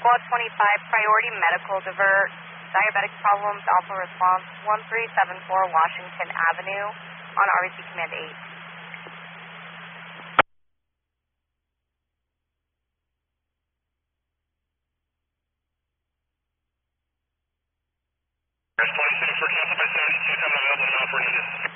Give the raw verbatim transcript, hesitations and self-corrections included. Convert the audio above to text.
Squad twenty-five, priority medical divert, diabetic problems, alpha response, one three seven four Washington Avenue on R B C Command eight. twenty-six for Castle by seventy-two, coming available now for needed.